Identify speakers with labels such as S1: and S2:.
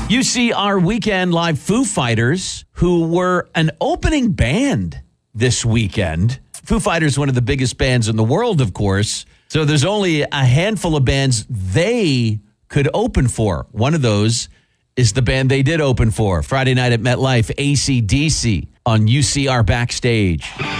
S1: UCR Weekend Live Foo Fighters, who were an opening band this weekend. Foo Fighters, one of the biggest bands in the world, of course. So there's only a handful of bands they could open for. One of those is the band they did open for. Friday night at MetLife, AC/DC on UCR Backstage.